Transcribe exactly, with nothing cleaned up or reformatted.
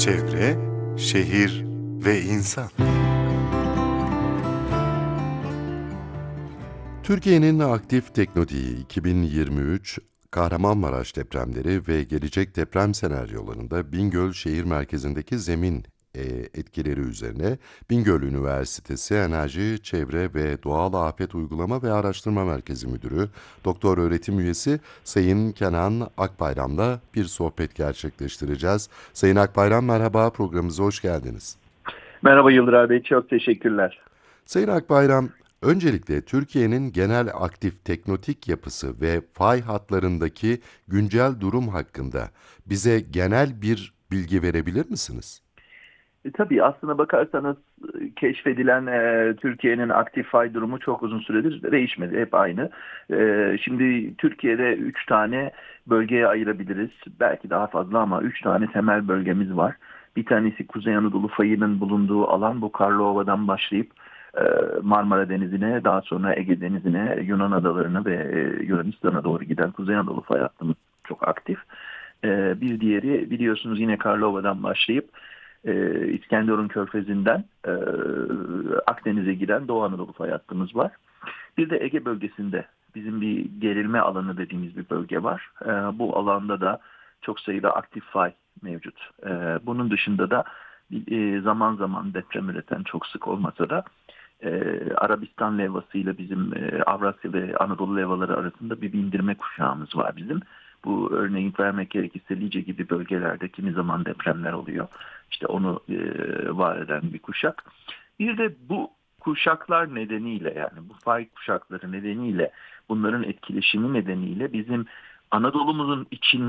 Çevre, şehir ve insan. Türkiye'nin aktif teknodiği iki bin yirmi üç Kahramanmaraş depremleri ve gelecek deprem senaryolarında Bingöl şehir merkezindeki zemin e, etkileri üzerine Bingöl Üniversitesi Enerji, Çevre ve Doğal Afet Uygulama ve Araştırma Merkezi Müdürü, Doktor öğretim üyesi Sayın Kenan Akbayram'la bir sohbet gerçekleştireceğiz. Sayın Akbayram, merhaba, programımıza hoş geldiniz. Merhaba Yıldıray Bey, çok teşekkürler. Sayın Akbayram, öncelikle Türkiye'nin genel aktif teknotik yapısı ve fay hatlarındaki güncel durum hakkında bize genel bir bilgi verebilir misiniz? E, tabii aslına bakarsanız e, keşfedilen e, Türkiye'nin aktif fay durumu çok uzun süredir değişmedi, hep aynı. E, şimdi Türkiye'de üç tane bölgeye ayırabiliriz, belki daha fazla ama üç tane temel bölgemiz var. Bir tanesi Kuzey Anadolu fayının bulunduğu alan, bu Karlova'dan başlayıp e, Marmara Denizi'ne, daha sonra Ege Denizi'ne, Yunan adalarına ve e, Yunanistan'a doğru giden Kuzey Anadolu fay hattımız çok aktif. E, bir diğeri biliyorsunuz yine Karlova'dan başlayıp e, İskenderun Körfezi'nden e, Akdeniz'e giden Doğu Anadolu fay hattımız var. Bir de Ege bölgesinde bizim bir gerilme alanı dediğimiz bir bölge var. E, bu alanda da çok sayıda aktif fay mevcut. E, bunun dışında da e, zaman zaman deprem üreten, çok sık olmasa da e, Arabistan levhası ile bizim e, Avrasya ve Anadolu levhaları arasında bir bindirme kuşağımız var bizim. Bu örneğin vermek gerekirse Lice gibi bölgelerde kimi zaman depremler oluyor. İşte onu e, var eden bir kuşak. Bir de bu kuşaklar nedeniyle, yani bu fay kuşakları nedeniyle, bunların etkileşimi nedeniyle bizim Anadolu'muzun içinde